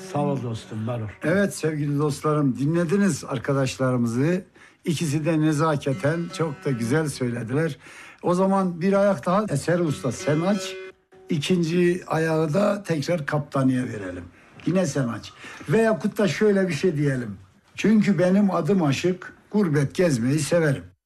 Sağ ol dostum, var ol. Evet sevgili dostlarım, dinlediniz arkadaşlarımızı. İkisi de nezaketen çok da güzel söylediler. O zaman bir ayak daha Eser Usta sen aç. İkinci ayağı da tekrar kaptanıya verelim. Yine sen aç. Veyahut da şöyle bir şey diyelim. Çünkü benim adım Aşık, gurbet gezmeyi severim.